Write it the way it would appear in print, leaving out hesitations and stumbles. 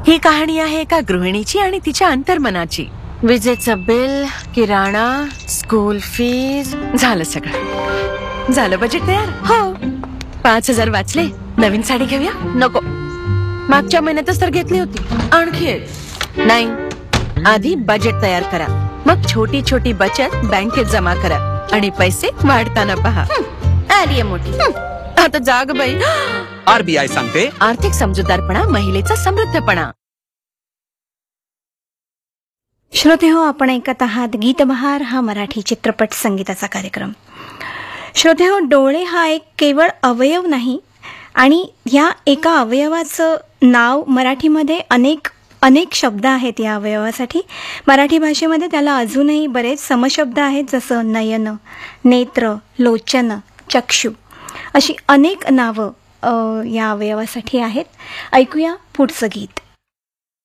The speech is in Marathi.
ही कहाणी आहे एका गृहिणीची आणि तिच्या अंतर्मनाची. विजेचं बिल, किराणा, स्कूल फीज, झालं सगळं. झालं बजेट तयार. हो, 5,000 वाचले. नवीन साडी घेऊया? नको, मागच्या महिन्यातच तर घेतली होती. आणखी नाही. आधी बजेट तयार करा, मग छोटी छोटी बचत बँकेत जमा करा आणि पैसे वाढताना पहा. आली मोठी. आता जाग बाई. आरबीआय सांगते, आर्थिक समजूतदारपणा महिलेचा समृद्धपणा. श्रोते हो, आपण ऐकत आहात गीतबहार हा मराठी चित्रपट संगीताचा कार्यक्रम. श्रोते हो, डोळे हा एक केवळ अवयव नाही आणि या एका अवयवाचं नाव मराठीमध्ये अनेक शब्द आहेत या अवयवासाठी. मराठी भाषेमध्ये त्याला अजूनही बरेच समशब्द आहेत, जसं नयन, नेत्र, लोचन, चक्षु अशी अनेक नावं या अवयवासाठी आहेत. ऐकूया पुढचं गीत.